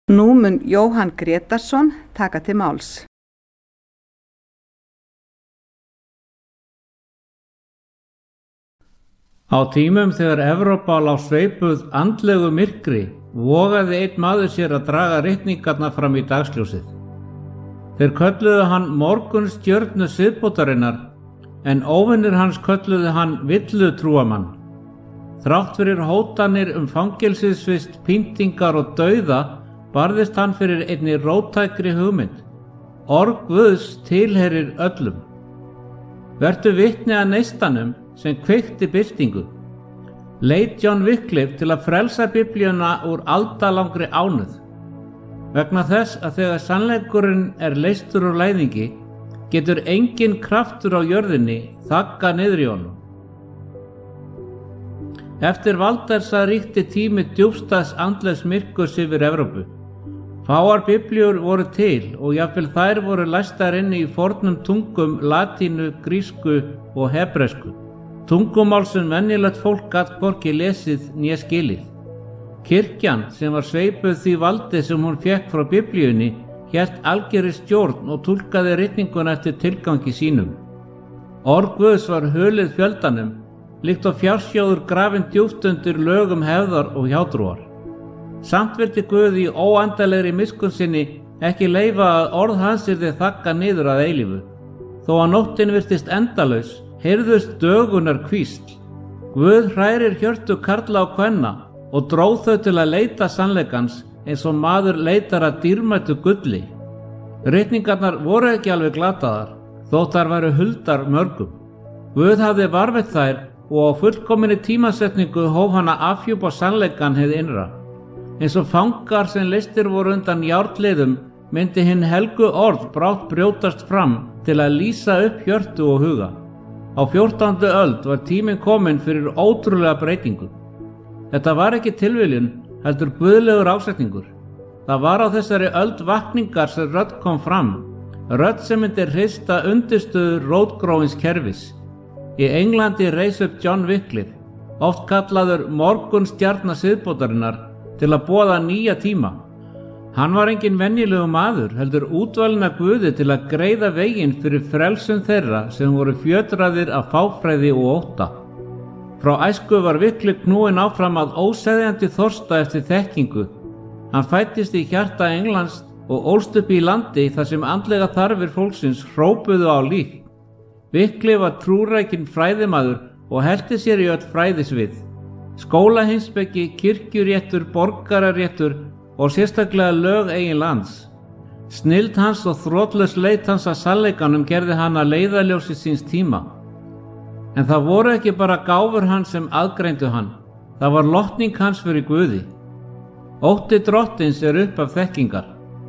Nú mun Jóhann Grétarsson taka til máls. Á tímum þegar Evrópa lá sveipuð andlegu myrkri, vogaði einn maður sér að draga ritningarnar fram í dagsljósið. Þeir kölluðu hann morgunstjörnu siðbótarinnar, en óvinir hans kölluðu hann villutrúamann. Þrátt fyrir hótanir fangelsisvist, pyntingar og dauða, barðist hann fyrir einni róttækri hugmynd. Orð Guðs tilheyrir öllum. Vertu vitni að neistanum sem kveikti byltingu. Leit John Wycliffe til að frelsa Biblíuna úr aldalangri ánauð. Vegna þess að þegar sannleikurinn leystur úr læðingi, getur engin kraftur á jörðinni þagga niður í honum. Eftir Valdersa ríkti tími djúpstæðs andlegs myrkurs yfir Evrópu. Fáar biblíur voru til og jafnvel þær voru læstar inni í fornum tungum latínu, grísku og hebresku. Tungumál sem venjulegt fólk gat hvorki lesið né skilið. Kirkjan, sem var sveipuð því valdi sem hún fékk frá biblíunni, hélt algerri stjórn og túlkaði ritninguna eftir tilgangi sínum. Orð Guðs var hulið fjöldanum, líkt og fjársjóður grafinn djúpt undir lögum hefðar og hjátrúar. Samt vildi Guð í óendanlegri miskunn sinni ekki leyfa að orð hans yrði þagga niður að eilífu. Þó að nóttin virtist endalaus, heyrðust dögunar hvísl. Guð hrærir hjörtu karla og kvenna og dró þau til að leita sannleikans eins og maður leitar að dýrmætu gulli. Ritningarnar voru ekki alveg glataðar, þótt þær væru huldar mörgum. Guð hafði varðveitt þær og á fullkominni tímasetningu hóf hann að afhjúpa sannleikann hið innra. Eins og fangar sem leystir voru undan járnliðum myndi hinn helgu orð brátt brjótast fram til að lýsa upp hjörtu og huga. Á 14. öld var tíminn kominn fyrir ótrúlega breytingu. Þetta var ekki tilviljun, heldur guðlegur ásetningur. Það var á þessari öld vakningar sem rödd kom fram, rödd sem myndi hrista undirstöður rótgróins kerfis. Í Englandi reis upp John Wycliffe, oft kallaður morgunstjarna siðbótarinnar, til að boða nýja tíma. Hann var engin venjulegu maður, heldur útvalinn af Guði til að greiða veginn fyrir frelsun þeirra sem voru fjötraðir af fáfræði og ótta. Frá æsku var Wycliffe knúinn áfram að óseðjandi þorsta eftir þekkingu. Hann fæddist í hjarta Englands og ólst upp í landi þar sem andlega þarfir fólksins hrópuðu á líf. Wycliffe var trúrækinn fræðimaður og hellti sér í öll fræðisvið. Skólaheimspeki, kirkjuréttur, borgararéttur og sérstaklega lög eigin lands. Snilld hans og þrotlaus leit hans að sannleikanum gerði hann að leiðarljósi síns tíma. En það voru ekki bara gáfur hans sem aðgreindu hann, það var lotning hans fyrir Guði. Ótti drottins upp af þekkingar.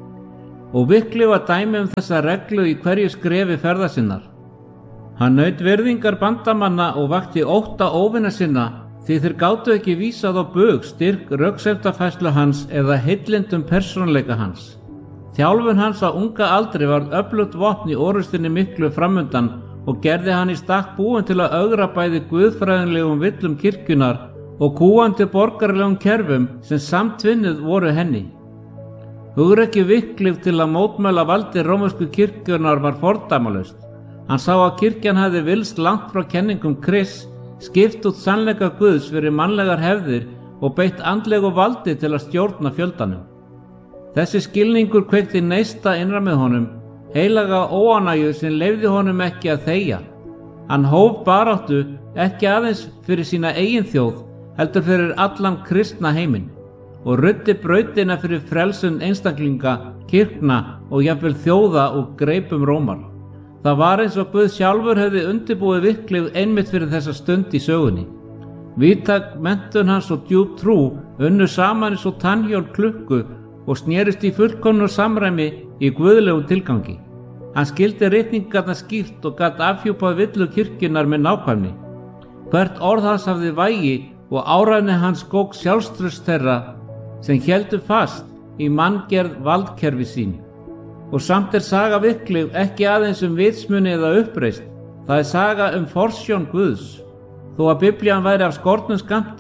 Og Wycliffe var dæmi þessa reglu í hverju skrefi ferða sinnar. Hann naut virðingar bandamanna og vakti ótta óvina sinna, því þeir gátu ekki vísað á bug styrk röksemdafærslu hans eða heillindum persónuleika hans. Þjálfun hans á unga aldri varð öflugt vopn í orrustinni miklu framundan og gerði hann í stakk búinn til að ögra bæði guðfræðilegum villum kirkjunar og kúgandi borgaralegum kerfum sem samtvinnuð voru henni. Hugrekki Wycliffe til að mótmæla valdi rómversku kirkjunnar var fordæmalaust. Hann sá að kirkjan hefði vilst langt frá kenningum Krists, skipt út sannleika Guðs fyrir mannlegar hefðir og beitt andlegu valdi til að stjórna fjöldanum. Þessi skilningur kveikti neista innra með honum, heilaga óánægju sem leyfði honum ekki að þegja. Hann hóf baráttu ekki aðeins fyrir sína eigin þjóð, heldur fyrir allan kristna heiminn og ruddi brautina fyrir frelsun einstaklinga, kirkna og jafnvel þjóða og greipum Rómar. Það var eins og Guð sjálfur hefði undirbúið Wycliffe einmitt fyrir þessa stund í sögunni. Víðtæk menntun hans og djúp trú unnu saman eins og tannhjól klukku og snerist í fullkomnu samræmi í guðlegum tilgangi. Hann skildi ritningarnar skýrt og gat afhjúpað villu kirkjunnar með nákvæmni. Hvert orð hans hafði vægi og áræðni hans skók sjálfstraust þeirra sem héldu fast í manngerð valdkerfi sín. Og samt saga Wycliffe ekki aðeins vitsmuni eða uppreisn, það saga forsjón Guðs. Þó að Biblían væri af skornum skammti,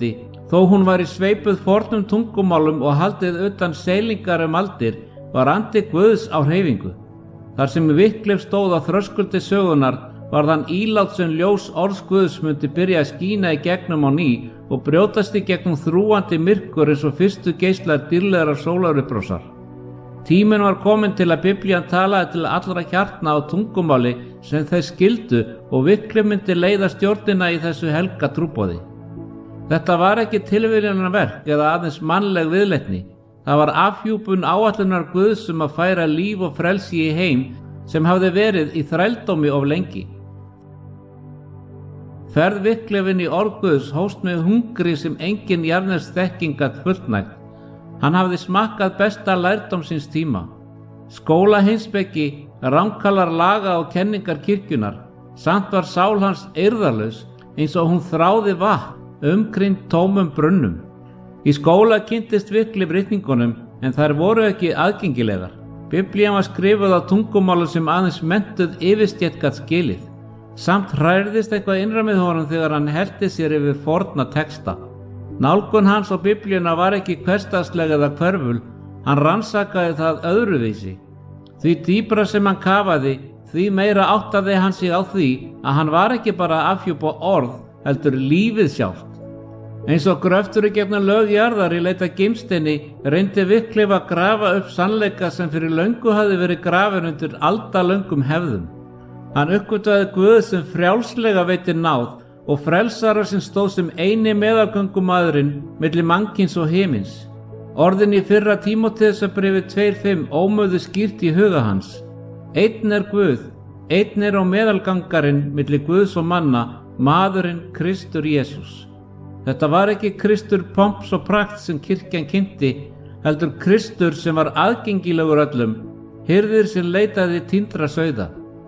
Þó hún var í sveipuð fornum tungumálum og haldið utan seilingar aldir, var andi Guðs á hreyfingu. Þar sem Wycliffe stóð á þröskuldi sögunar var þann ílát sem ljós orðs Guðs myndi byrja að skína í gegnum á ný og brjótast í gegnum þrúandi myrkur eins og fyrstu geislar dýrlegar sólarupprásar. Tíminn var kominn til að Biblían talaði til allra hjartna á tungumáli sem þeir skildu og Wycliffe myndi leiða stjórnina í þessu helga trúboði. Þetta var ekki tilviljunarverk eða aðeins mannleg viðleitni. Það var afhjúpun áætlunar Guðs að færa líf og frelsi í heim sem hafði verið í þrældómi of lengi. Ferð Wycliffe inn í orð Guðs hófst með hungri sem engin jarðnesk þekking gat fullnægt. Hann hafði smakkað besta lærdóm síns tíma. Skólaheimspeki, rankalar laga og kenningar kirkjunnar, samt var sál hans eirðarlaus eins og hún þráði vatn umkringd tómum brunnum. Í skóla kynntist Wycliffe ritningunum en þær voru ekki aðgengilegar. Biblían var skrifuð á tungumáli sem aðeins menntuð yfirstétt gat skilið. Samt hrærðist eitthvað innra með honum þegar hann hellti sér yfir forna texta. Nálgun hans á Biblíuna var ekki hversdagsleg eða hverful, hann rannsakaði það öðruvísi. Því dýpra sem hann kafaði, því meira áttaði hann sig á því að hann var ekki bara að afhjúpa orð, heldur lífið sjálft. Eins og gröftur í gegnum lög jarðar í leit að gimsteini reyndi Wycliffe að grafa upp sannleika sem fyrir löngu hafði verið grafin undir aldalöngum hefðum. Hann uppgötvaði Guð sem frjálslega veitir náð og frelsara sem stóð sem eini meðalgöngumaðurinn milli mannkyns og himins. Orðin í fyrra Tímóteusarbréfi 2:5 ómuðu skýrt í huga hans. Einn er Guð, einn er á meðalgangarinn milli Guðs og manna, maðurinn Kristur Jesús. Þetta var ekki Kristur pomps og prakt sem kirkjan kynnti, heldur Kristur sem var aðgengilegur öllum, hirðir sem leitaði týndra sauða.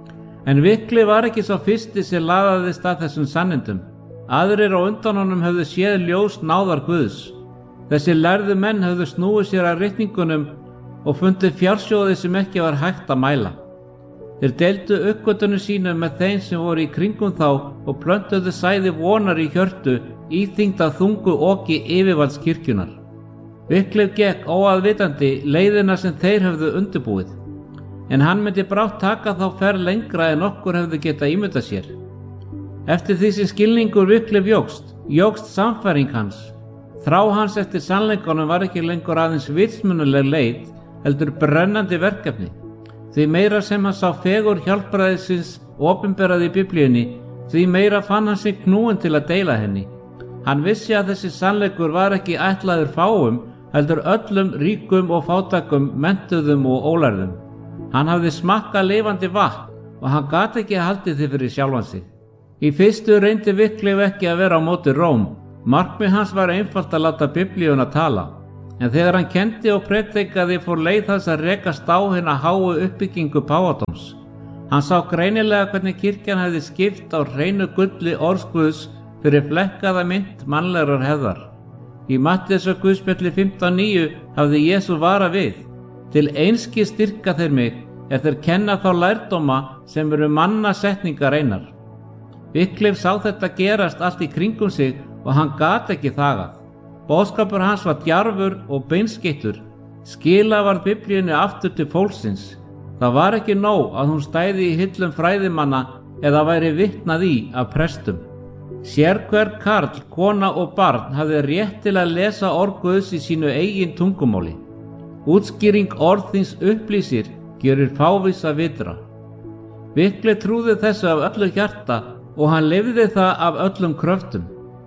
En Wycliffe var ekki sá fyrsti sem laðaðist að þessum sannindum. Aðrir á undan honum höfðu séð ljós náðar Guðs. Þessi lærðu menn höfðu snúið sér að ritningunum og fundið fjársjóði sem ekki var hægt að mæla. Þeir deildu uppgötunum sínum með þeim sem voru í kringum þá og plöntuðu sæði vonar í hjörtu, íþyngd af þungu oki yfirvalds kirkjunar. Wycliffe gekk óaðvitandi leiðina sem þeir höfðu undirbúið, en hann myndi brátt taka þá ferð lengra en okkur hefðu getað ímyndað sér. Eftir því sem skilningur Wycliffe jókst samfæring hans. Þrá hans eftir sannleikanum var ekki lengur aðeins vitsmunaleg leit, heldur brennandi verkefni. Því meira sem hann sá fegur hjálpræðisins opinberað í Biblíunni, því meira fann hann sig knúinn til að deila henni. Hann vissi að þessi sannleikur var ekki ætlaður fáum, heldur öllum ríkum og fátækum, menntuðum og ólærðum. Hann hafði smakkað lifandi vatn og hann gat ekki haldið því fyrir sjálfan sig. Í fyrstu reyndi Wycliffe ekki að vera á móti Róm. Markmið hans var einfalt að láta Biblíuna tala. En þegar hann kenndi og predikaði fór leið þess að rekast á hina háu uppbyggingu páfadóms. Hann sá greinilega hvernig kirkjan hefði skipt á hreinu gulli orðs Guðs fyrir flekkaða mynd mannlegrar hefðar. Í Matteusarguðspjalli 15:9 hafði Jesú varað við: til einskis styrka þeir mig þeir kenna þá lærdóma sem eru mannasetningar einar. Wycliffe sá þetta gerast allt í kringum sig og hann gat ekki þagað. Boðskapur hans var djarfur og beinskeyttur. Skilað var Biblíunni aftur til fólksins. Það var ekki nóg að hún stæði í hillum fræðimanna eða væri vitnað í af prestum. Sérhver karl, kona og barn hafði rétt til að lesa orð Guðs í sínu eigin tungumáli. Útskýring orð þíns upplýsir, gerir fávisa vitra. Wycliffe trúði þessu af öllu hjarta og hann lifði það af öllum kröftum.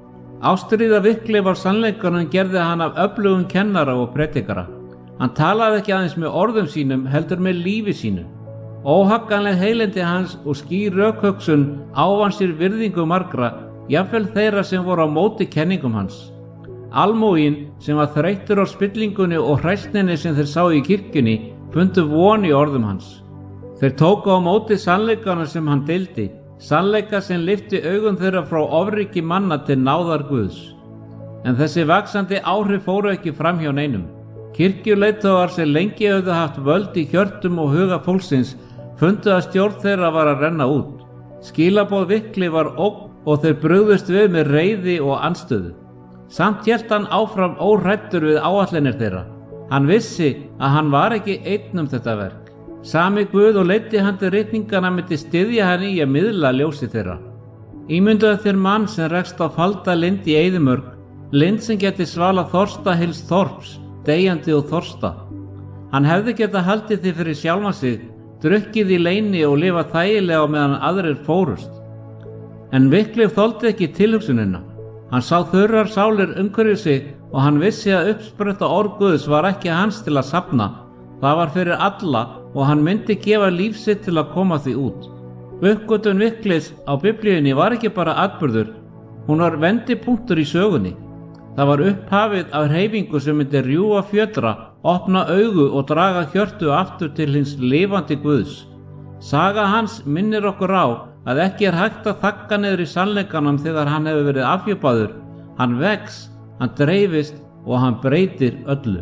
Ástríða Wycliffe á sannleikanum gerði hann af öflugum kennara og predikara. Hann talaði ekki aðeins með orðum sínum, heldur með lífi sínu. Óhagganleg heilindi hans og skýr rökhugsun ávann sér virðingu margra, jafnvel þeirra sem voru á móti kenningum hans. Almúginn sem var þreyttur á spillingunni og hræsninni sem þeir sá í kirkjunni fundu von í orðum hans. Þeir tóku á móti sannleikana sem hann deildi, sannleika sem lyfti augum þeirra frá ofríki manna til náðar Guðs. En þessi vaxandi áhrif fóru ekki fram hjá neinum. Kirkjuleiðtogar sem lengi höfðu haft völd í hjörtum og huga fólksins fundu að stjórn þeirra var að renna út. Skilaboð Wycliffe var ógn og þeir brugðust við með reiði og andstöðu. Samt hélt hann áfram óhræddur við áætlanir þeirra. Hann vissi að hann var ekki einn þetta verk. Sami Guð og leiddi hann til ritninganna myndi styðja hann í að miðla ljósi þeirra. Ímyndaðu þér mann sem rekst á falda lind í eyðimörk, lind sem geti svalað þorsta heils þorps, deyjandi og þorsta. Hann hefði getað haldið því fyrir sjálfan sig, drukkið í leyni og lifað þægilega meðan aðrir fórust. En Wycliffe þoldi ekki tilhugsunina. Hann sá þurrar sálir umhverju sig og hann vissi að uppspretta orð Guðs var ekki hans til að safna. Það var fyrir alla og hann myndi gefa líf sitt til að koma því út. Uppgötvun Wycliffes á Biblíunni var ekki bara atburður, hún var vendipunktur í sögunni. Það var upphafið af hreyfingu sem myndi rjúfa fjötra, opna augu og draga hjörtu aftur til hins lifandi Guðs. Saga hans minnir okkur á að ekki hægt að þagga niður í sannleikanum þegar hann hefur verið afhjúpaður. Hann vex, hann dreifist og hann breytir öllu.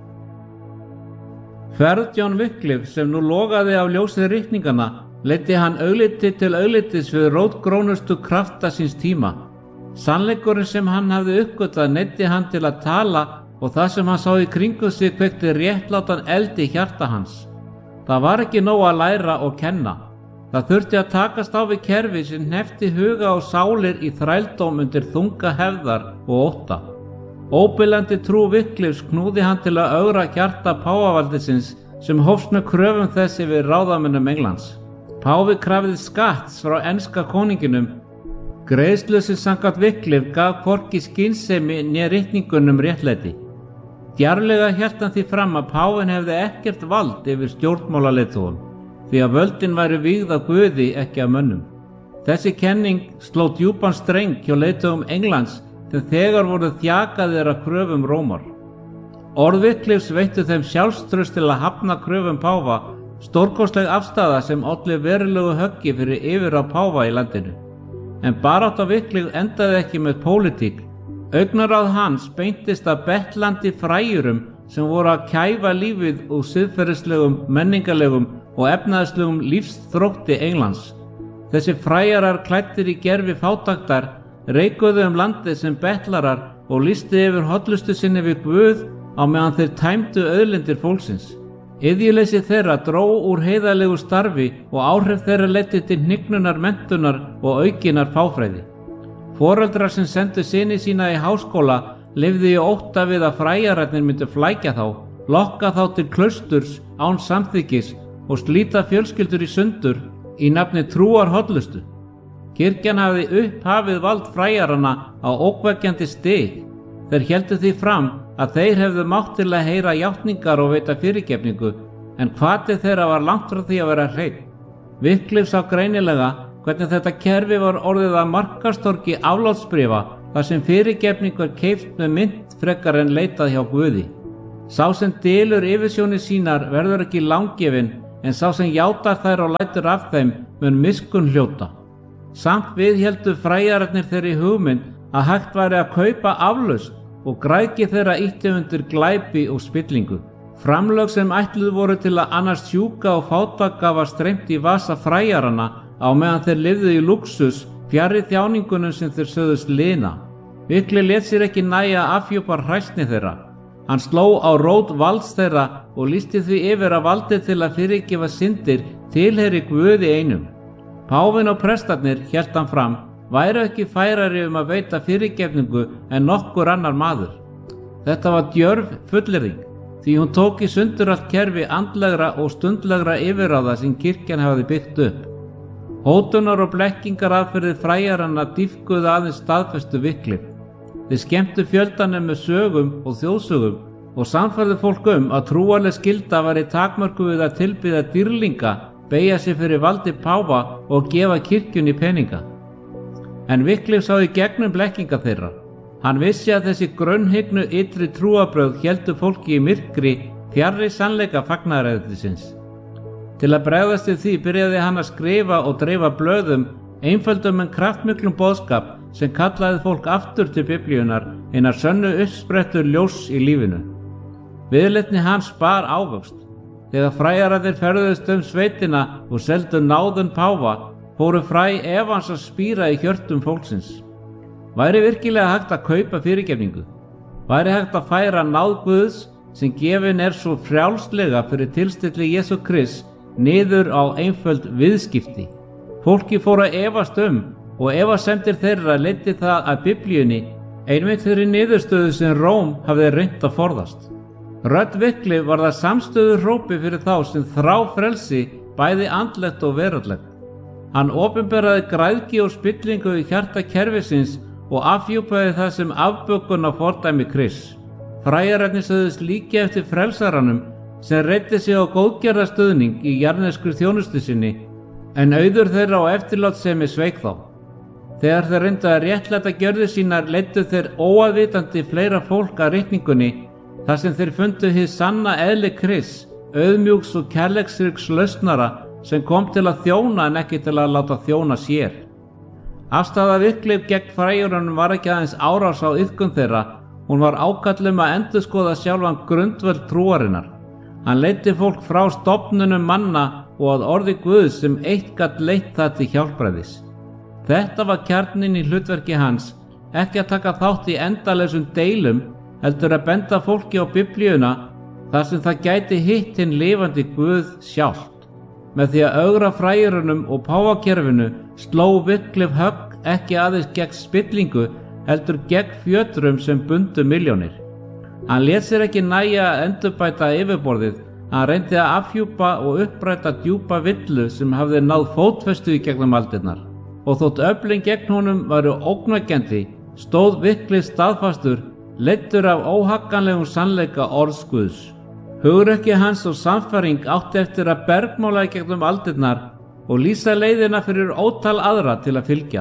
Ferð John Wycliffe sem nú logaði af ljósið ritninganna leiddi hann augliti til auglitis við rótgrónustu krafta síns tíma. Sannleikurinn sem hann hafði uppgötvað neyddi hann til að tala og það sem hann sá í kringum sig kveikti réttlátan eld í hjarta hans. Það var ekki nóg að læra og kenna. Það þurfti að takast á við kerfi sem hneppti huga og sálir í þrældóm undir þunga hefðar og ótta. Óbilandi trú Wycliffes knúði hann til að ögra hjarta páfavaldisins sem hófst með kröfum þess yfir ráðamönnum Englands. Páfi krafðist skatts frá enska konunginum. Greiðslu sem samkvæmt Wycliffe gaf hvorki skynsemi né ritningunum réttlæti. Djarflega hélt hann því fram að páfinn hefði ekkert vald yfir stjórnmálaleiðtogum, því að völdin væri vígð af Guði ekki af mönnum. Þessi kenning sló djúpan streng hjá leiðtogum Englands sem þegar voru þjakaðir af kröfum Rómar. Orð Wycliffes veittu þeim sjálfstraust til að hafna kröfum páfa, stórkostleg afstaða sem olli verulegu höggi fyrir yfir á páfa í landinu. En barátta Wycliffe endaði ekki með pólitík. Augnaráð hans beintist að bettlandi fræjurum sem voru að kæfa lífið úr siðferðislegum, menningarlegum og efnaðislegum lífsþrótti Englands. Þessi fræjarar klæddir í gervi fátæktar reikuðu landið sem bettlarar og lýsti yfir hollustu sinni við Guð á meðan þeir tæmdu auðlindir fólksins. Iðjuleysi þeirra dró úr heiðalegu starfi og áhrif þeirra leiddi til hnignunar menntunar og aukinnar fáfræði. Foreldrar sem sendu syni sína í háskóla lifðu í ótta við að fræjararnir myndu flækja þá, lokka þá til klausturs án samþykkis og slíta fjölskyldur í sundur í nafni trúar hollustu. Kirkjan hafði upphafið vald fræjaranna á ógnvekjandi stig. Þeir héldu því fram að þeir hefðu mátt til að heyra játningar og veita fyrirgefningu, en hvati þeirra var langt frá því að vera hreinn. Wycliffe sá greinilega hvernig þetta kerfi var orðið að markastorgi aflátsbréfa þar sem fyrirgefning var keypt með mynt frekar en leitað hjá Guði. Sá sem dylur yfirsjónir sínar verður ekki langgefinn, en sá sem játar þær og lætur af þeim mun miskunn hljóta. Samt viðhéldu fræjararnir þeirri hugmynd að hægt væri að kaupa aflausn og græðgi þeirra ýtti undir glæpi og spillingu. Framlög sem ætluð voru til að annars sjúka og fátæka var streymt í vasa fræjaranna á meðan þeir lifðu í luxus fjarri þjáningunum sem þeir sögðust lina. Wycliffe lét sér ekki nægja að afhjúpa hræsni þeirra. Hann sló á rót valds þeirra og lýsti því yfir að valdið til að fyrirgefa syndir tilheyri Guði einum. Páfinn og prestarnir, hélt hann fram, væru ekki færari að veita fyrirgefningu en nokkur annar maður. Þetta var djörf fullyrðing, því hún tók í sundur allt kerfi andlegra og stundlegra yfirráða sem kirkjan hafði byggt upp. Hótunar og blekkingar aðferðir fræjaranna dýpkuðu aðeins staðfestu Wycliffe. Þeir skemmtu fjöldanum með sögum og þjóðsögum og sannfærðu fólk að trúarleg skylda væri takmörkuð við að tilbiðja dýrlinga, beygja sig fyrir valdi páfa og gefa kirkjunni peninga. En Wycliffe sá í gegnum blekkinga þeirra. Hann vissi að þessi grunnhyggnu ytri trúarbrögð héldu fólki í myrkri fjarri sannleika fagnaðaræðisins. Til að bregðast við því byrjaði hann að skrifa og dreifa blöðum, einföldum en kraftmiklum boðskap sem kallaði fólk aftur til Biblíunar, hinar sönnu uppsprettur ljóss í lífinu. Viðleitni hans bar ávöxt. Þegar fræjararnir ferðuðust sveitina og seldu náðun páfa, fóru fræ efans að spíra í hjörtum fólksins. Væri virkilega hægt að kaupa fyrirgefningu? Væri hægt að færa náð Guðs sem gefin svo frjálslega fyrir tilstilli Jesú Krist niður á einföld viðskipti? Fólki fór að efast og efasemdir þeirra leiddi það að Biblíunni einmitt þeirri niðurstöðu sem Róm hafði reynt að forðast. Rödd Wycliffe var það samstöðu hrópi fyrir þá sem þrá frelsi bæði andlegt og veraldlegt. Hann opinberaði græðgi og spillingu í hjarta kerfisins og afhjúpaði það sem afbökun á fordæmi Krists. Fræjararnir sögðust líki eftir frelsaranum sem reiddi sig á góðgerðarstöðning í jarðneskri þjónustu sinni, en auður þeirra á eftirlátssemi sveik þá. Þegar þeir reyndu að réttlæta gjörðir sínar leiddu þeir óaðvitandi fleira fólk að ritningunni þar sem þeir fundu hið sanna eðli Krists, auðmjúks og kærleiksríks lausnara sem kom til að þjóna en ekki til að láta þjóna sér. Afstaða Wycliffe gegn fræjurunum var ekki aðeins árás á iðkun þeirra, hún var ákall að endurskoða sjálfan grundvöll trúarinnar. Hann leiddi fólk frá stofnunum manna og að orði Guðs sem eitt gat leitt það til hjálpræðis. Þetta var kjarninn í hlutverki hans, ekki að taka þátt í endalausum deilum, heldur að benda fólki á Biblíuna þar sem það gæti hitt hinn lifandi Guð sjálft. Með því að ögra fræjurunum og páfakerfinu sló Wycliffe högg ekki aðeins gegn spillingu, heldur gegn fjötrum sem bundu milljónir. Hann lét sér ekki nægja að endurbæta yfirborðið, hann reyndi að afhjúpa og uppræta djúpa villu sem hafði náð fótfestu í gegnum aldirnar. Og þótt öflin gegn honum varu ógnvekjandi, stóð Wycliffe staðfastur, leiddur af óhagganlegum sannleika orðs Guðs. Hugrekki hans og sannfæring átti eftir að bergmála í gegnum aldirnar og lýsa leiðina fyrir ótal aðra til að fylgja.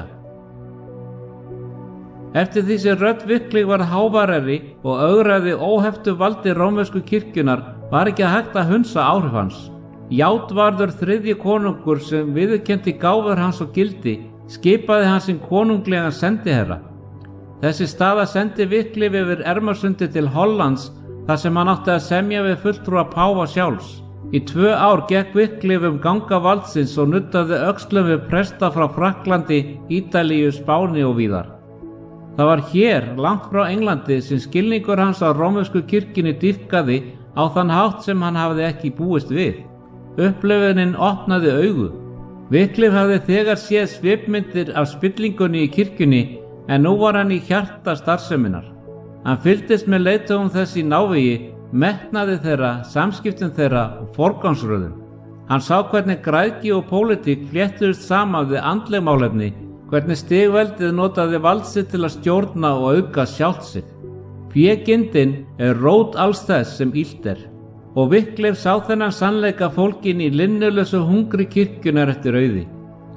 Eftir því sem rödd Wycliffe var háværari og ögraði óheftu valdi rómversku kirkjunnar var ekki hægt að hunsa áhrif hans. Játvarður þriðji konungur sem viðurkenndi gáfur hans og gildi, skipaði hann sem konunglegan sendiherra. Þessi staða sendi Wycliffe yfir Ermarsundi til Hollands þar sem hann átti að semja við fulltrúa páfa sjálfs. Í 2 ár gekk Wycliffe ganga valdsins og nuddaði öxlum við presta frá Frakklandi, Ítalíu, Spáni og víðar. Það var hér, langt frá Englandi, sem skilningur hans á rómversku kirkjunni dýpkaði á þann hátt sem hann hafði ekki búist við. Upplifunin opnaði augu. Wycliffe hafði þegar séð svipmyndir af spillingunni í kirkjunni, en nú var hann í hjarta starfseminnar. Hann fylgdist með leiðtogum þess í návigi, metnaði þeirra, samskiptum þeirra og forgangsröðun. Hann sá hvernig græðgi og pólitík fléttuðust saman við andleg málefni, hvernig stigveldið notaði vald sitt til að stjórna og auka sjálft sig. Fégindin rót alls þess sem illt og Wycliffe sá þennan sannleika fólkin í linnulausu hungri kirkjunar eftir auði.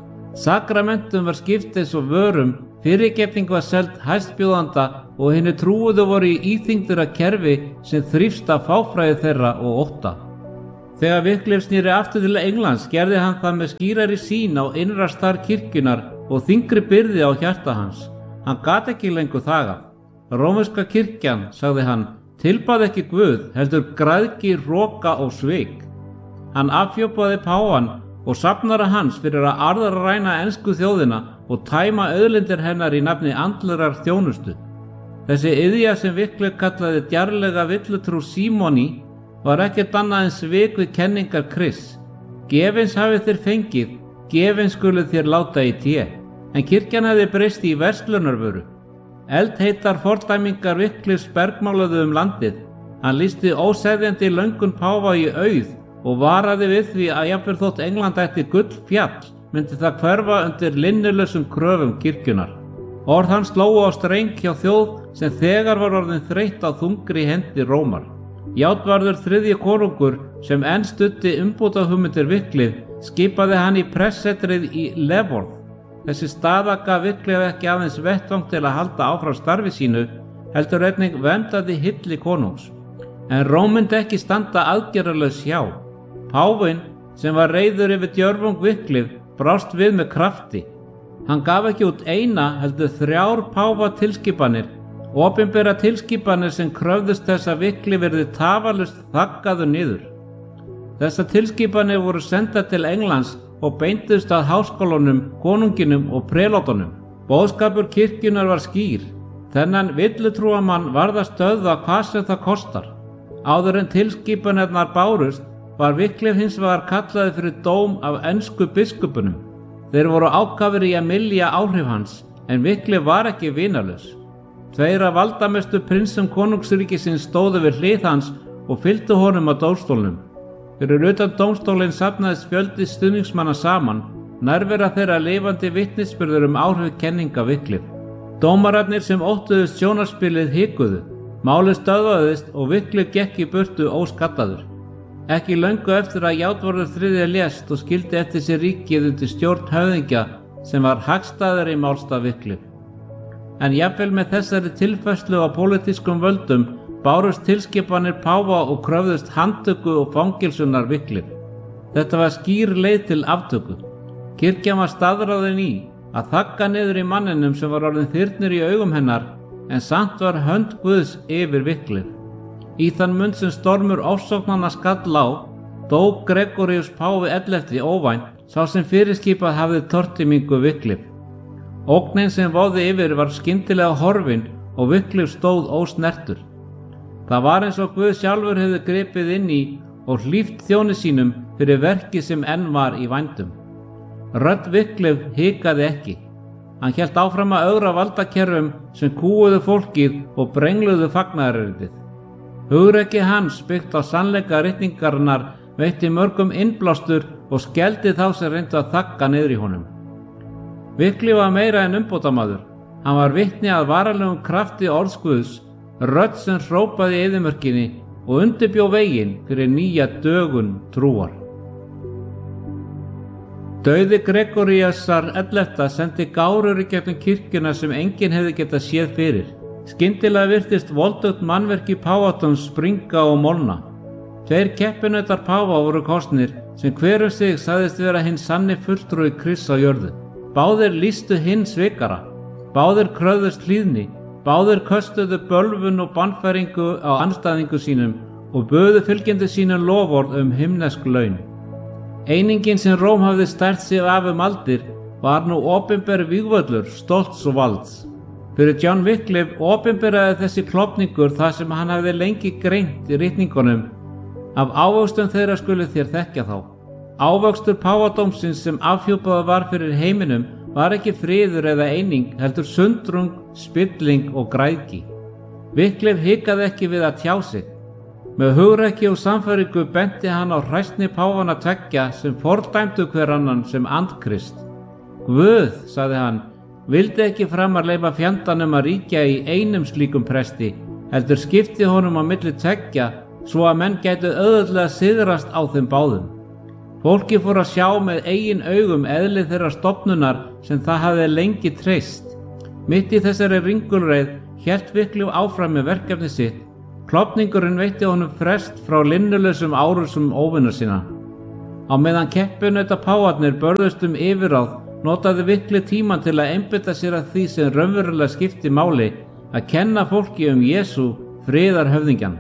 Sakramentum var skipt eins og vörum, fyrirgefning var selt hæstbjóðanda og hinni trúuðu voru í íþyngdur að kerfi sem þrífst af fáfræði þeirra og ótta. Þegar Wycliffe snýri aftur til Englands gerði hann það með skýrari sýn á innra starf kirkjunar og þyngri byrði á hjarta hans. Hann gat ekki lengur þagað. Rómverska kirkjan, sagði hann, tilbað ekki Guð, heldur græðgi, roka og svik. Hann afhjúpaði páfann og safnara hans fyrir að arðræna ensku þjóðina og tæma auðlindir hennar í nafni andlegrar þjónustu. Þessi iðja sem Wycliffe kallaði djarflega villutrú símoni var ekkert annað en svik við kenningar Krists. Gefins hafið þér fengið, gefins skuluð þér láta í té. En kirkjan hefði breyst í verslunarvöru. Eldheitar fordæmingar Wycliffes bergmáluðu landið. Hann lýsti óseðjandi löngun páfa í auð og varaði við því að jafnvel þótt England ætti gull fjall, myndi það hverfa undir linnulausum kröfum kirkjunar. Orð hans slógu á streng hjá þjóð sem þegar var orðin þreytt á þungri hendi Rómar. Játvarður þriðji konungur sem enn studdi umbótahugmyndir Wycliffe skipaði hann í pressetrið í Levorth. Þessi staða gaf Wycliffe ekki aðeins vettvang til að halda áfram starfi sínu, heldur einnig verndaði hylli konungs. En Róm myndi ekki standa aðgerðalaus hjá. Páfinn, sem var reiður yfir djörfung Wycliffe, brást við með krafti. Hann gaf ekki út eina heldur 3 páfa tilskipanir, opinbera tilskipanir sem kröfðust þess að Wycliffe yrði tafarlaust þaggaður niður. Þessar tilskipanir voru sendar til Englands og beindust að háskólanum, konunginum og prelátunum. Boðskapur kirkjunnar var skýr. Þennan villutrúamann varð að stöðva hvað sem það kostar. Áður en tilskipanirnar bárust var Wycliffe hins vegar kallaði fyrir dóm af ensku biskupunum. Þeir voru ákafir í að mylja áhrif hans, en Wycliffe var ekki vinalaus. Tveir af valdamestu prinsum konungsríkisins stóðu við hlið hans og fylgdu honum á dómstólnum. Fyrir utan dómstólinn safnaðist fjöldi stuðningsmanna saman, nærvera þeirra lifandi vitnisburður áhrif kenninga Wycliffe. Dómararnir sem óttuðust sjónarspilið hikuðu, málið stöðvaðist og Wycliffe gekk í burtu óskallaður. Ekki löngu eftir að Játvarður III lést og skildi eftir sér ríkið undir stjórn höfðingja sem var hagstæðari málstað Wycliffe. En jafnvel með þessari tilfærslu á pólitískum völdum bárust tilskipanir páfa og kröfðust handtöku og fangilsunar Wycliffe. Þetta var skýr leið til aftöku. Kirkjan var staðráðin í að þagga niður í manninum sem var orðinn þyrnir í augum hennar, en samt var hönd Guðs yfir Wycliffe. Í þann mund sem stormur ofsóknanna skall á, dó Gregorius páfi 11. óvænt, sá sem fyrirskipað hafði tortímingu Wycliffe. Ógnin sem vofði yfir var skyndilega horfin og Wycliffe stóð ósnertur. Það var eins og Guð sjálfur hefði gripið inn í og hlíft þjóni sínum fyrir verki sem enn var í vændum. Rödd Wycliffe hikaði ekki. Hann hélt áfram að ögra valdakerfum sem kúguðu fólkið og brengluðu fagnaðarerindið. Hugrekki hans byggt á sannleika ritningarinnar veitti mörgum innblástur og skeldi þá sem reyndu að þagga niður í honum. Wycliffe var meira en umbótamaður. Hann var vitni að varanlegum krafti orðs Guðs, rödd sem hrópaði í eyðimörkinni og undirbjó veginn fyrir nýja dögun trúar. Dauði Gregoriusar 11. sendi gárur í gegnum kirkjuna sem enginn hefði getað séð fyrir. Skyndilega virtist voldugt mannverki páfatans springa og molna. Tveir keppinautar páfa voru kosnir sem hver sig sagðist vera hinn sanni fulltrúi Krists á jörðu. Báðir lýstu hinn svikara. Báðir kröfðust hlýðni. Báðir köstuðu bölvun og bannfæringu á andstæðingu sínum og buðu fylgjandi sínum loforð himnesk laun. Einingin sem Róm hafði stært sig af aldir var nú opinber vígvöllur stolts og valds. Fyrir John Wycliffe opinberaði þessi klofningur það sem hann hafði lengi greint í ritningunum. Af ávöxtum þeirra skulu þér þekkja þá. Ávöxtur páfadómsins sem afhjúpaður var fyrir heiminum var ekki friður eða eining, heldur sundrung, spilling og græðgi. Wycliffe hikaði ekki við að tjá sig. Með hugrekki og sannfæringu benti hann á hræsni páfana tveggja sem fordæmdu hver annan sem andkrist. Guð, sagði hann, vildi ekki framar leyfa fjandanum að ríkja í einum slíkum presti, heldur skipti honum á milli tveggja svo að menn gætu auðveldlega sigrast á þeim báðum. Fólki fór að sjá með eigin augum eðli þeirra stofnunar sem það hafði lengi treyst. Mitt í þessari ringulreið hélt Wycliffe áfram með verkefni sitt. Klofningurinn veitti honum frest frá linnulausum árásum óvina sinna. Á meðan keppinauta páfarnir börðust yfirráð, notaði Wycliffe tíman til að einbeita sér að því sem raunverulega skipti máli, að kenna fólki Jesú, friðarhöfðingjan.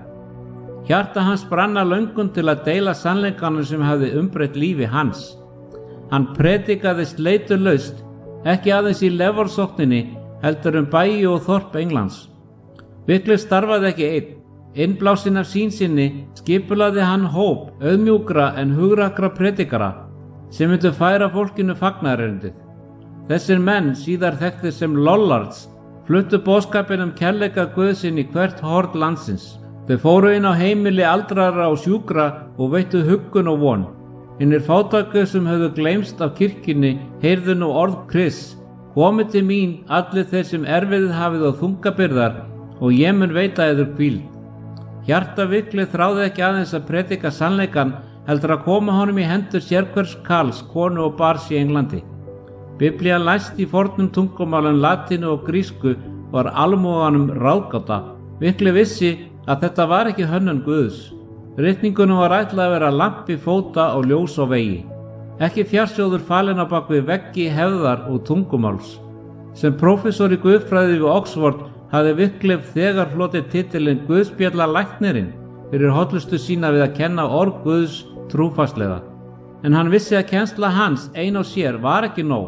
Hjarta hans brann af löngun til að deila sannleikanum sem hafði umbreytt lífi hans. Hann predikaði sleitulaust, ekki aðeins í levorsókninni, heldur bæi og þorp Englands. Wycliffe starfaði ekki einn. Innblásinn af sín sinni skipulagði hann hóp auðmjúkra en hugrakra predikara sem myndu færa fólkinu fagnaðarerindið. Þessir menn, síðar þekktir sem Lollards, fluttu boðskapinn kærleika Guðsinn í hvert horn landsins. Þau fóru inn á heimili aldrara og sjúkra og veittu huggun og von. Hinnir fátæku sem höfðu gleymst af kirkjunni heyrðu nú orð Krists: Komið til mín, allir þeir sem erfiðið hafið og þungabyrðar, og ég mun veita yður hvíld. Hjarta Wycliffe þráði ekki aðeins að predika sannleikann, heldur að koma honum í hendur sérhvers karls, konu og barns í Englandi. Biblían læst í fornum tungumálum latínu og grísku var almúganum ráðgáta. Wycliffe vissi að þetta var ekki hönnun Guðs. Ritningunum var ætlað að vera lampi fóta og ljós á vegi. Ekki fjarsjóður falinn á bak við veggi hefðar og tungumáls. Sem prófessor í guðfræði við Oxford hafði Wycliffe þegar hlotið titilinn Guðspjallalæknirinn fyrir hollustu sína við að kenna orð Guðs trúfastlega. En hann vissi að kennsla hans ein og sér var ekki nóg.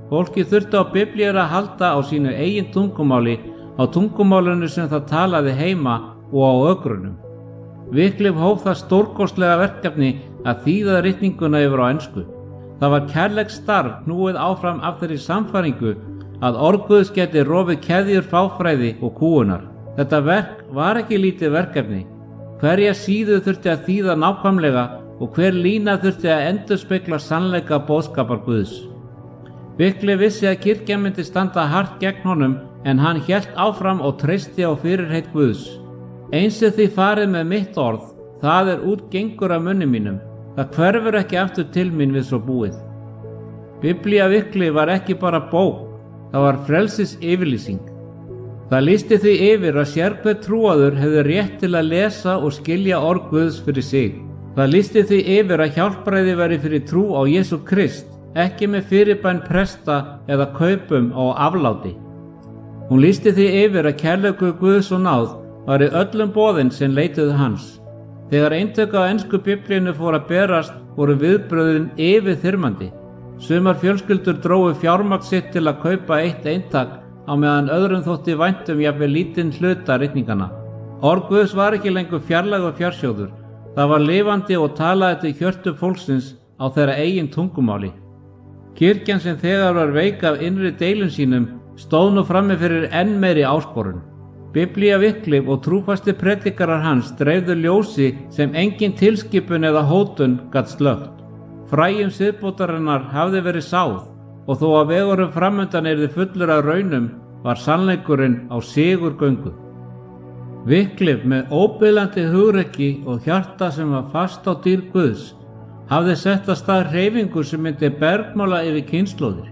Fólkið þurfti á biblíur að halda á sínu eigin tungumáli, á tungumálinu sem það talaði heima og á ögrunum. Wycliffe hóf það stórkostlega verkefni að þýða ritninguna yfir á ensku. Það var kærleiks starf knúið áfram af þeirri sannfæringu að orð Guðs gæti rofið keðjur fáfræði og kúgunar. Þetta verk var ekki lítið verkefni. Hverja síðu þurfti að þýða nákvæmlega og hver lína þurfti að endurspegla sannleika boðskapar Guðs. Wycliffe vissi að kirkjan myndi standa hart gegn honum, en hann hélt áfram og treysti á fyrirheit Guðs. Eins er því farið með mitt orð, það er út gengur af munni mínum. Það hverfur ekki aftur til mín við svo búið. Biblía Wycliffe var ekki bara bók, það var frelsis yfirlýsing. Það lýsti því yfir að sérhver trúaður hefði rétt til að lesa og skilja orð Guðs fyrir sig. Það lýsti því yfir að hjálpræði væri fyrir trú á Jesú Krist, ekki með fyrirbæn presta eða kaupum á afláti. Hún lýsti því yfir að kærleikur Guðs og náð var í öllum boðin sem leituðu hans. Þegar eintök á ensku biblíunni fór að berast voru viðbrögðin yfirþyrmandi. Sumar fjölskyldur drógu fjármagn sitt til að kaupa eitt eintak á meðan öðrum þótti vænt jafnvel lítinn hluta ritninganna. Orð Guðs var ekki lengur fjarlægur fjarsjóður. Það var lifandi og talaði til hjörtu fólksins á þeirra eigin tungumáli. Kirkjan sem þegar var veik af innri deilum sínum stóð nú frammi fyrir enn meiri áskorun. Biblía Wycliffe og trúfasti predikarar hans dreifðu ljósi sem engin tilskipun eða hótun gat slökkt. Fræjum siðbótarinnar hafði verið sáð og þó að vegurum framundan yrði fullur af raunum var sannleikurinn á sigurgöngu. Wycliffe með óbilandi hugrekki og hjarta sem var fast á dýr Guðs hafði sett af stað hreyfingu sem myndi bergmála yfir kynslóðir.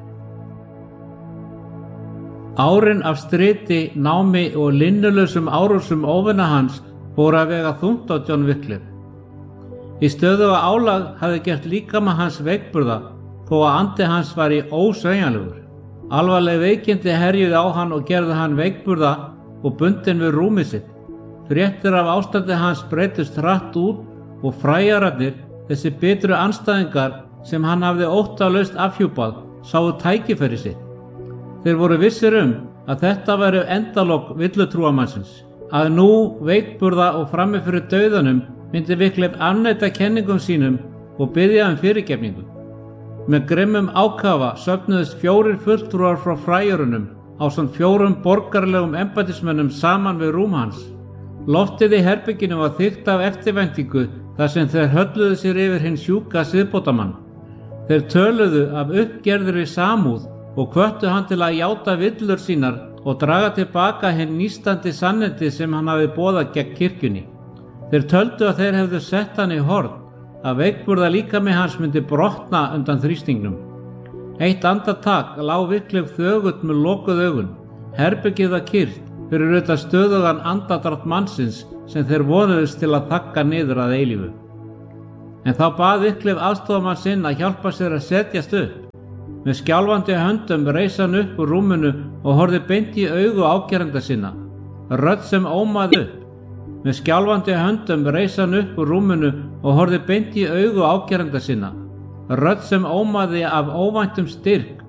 Árin af striti, námi og linnulausum árásum óvina hans fóru að vega þungt á John Wycliffe. Í stöðuga álag hafði gert líkama hans veikburða þó að andi hans var í ósveigjanlegur. Alvarleg veikindi herjuði á hann og gerði hann veikburða og bundinn við rúmið sitt. Fréttir af ástandi hans breytust hratt út og fræjararnir, þessi bitru andstæðingar sem hann hafði óttalaust afhjúpað, sáu tækifæri sitt. Þeir voru vissir að þetta væri endalok villutrúamannsins, að nú veikburða og frammi fyrir dauðanum myndi Wycliffe afneita kenningum sínum og biðja fyrirgefningu. Með grimmum ákafa söfnuðust 4 fulltrúar frá fræjurunum ásamt 4 borgarlegum embættismönnum saman við rúm hans. Loftið í herberginu var þykkt af eftirvæntingu þar sem þeir hölluðu sér yfir hinn sjúka siðbótamann. Þeir töluðu af uppgerðri samúð og hvöttu hann til að játa villur sínar og draga tilbaka hinn nístandi sannindi sem hann hafi boðað gegn kirkjunni. Þeir töldu að þeir hefðu sett hann í horn, að veikburða líkami hans myndi brotna undan þrýstingnum. Eitt andartak lá Wycliffe þögull með lokuð augun. Herbergið var kyrrt fyrir utan stöðugan andardrátt mannsins sem þeir vonuðust til að þagga niður að eilífu. En þá bað Wycliffe aðstoðarmann sinn að hjálpa sér að setjast upp. Með skjálfandi höndum reis hann upp úr rúminu og horfði beint í augu ágeranda sinna. Rödd sem ómaði upp. Með skjálfandi höndum reis hann upp úr rúminu og horfði beint í augu ágeranda sinna. Rödd sem ómaði af óvæntum styrk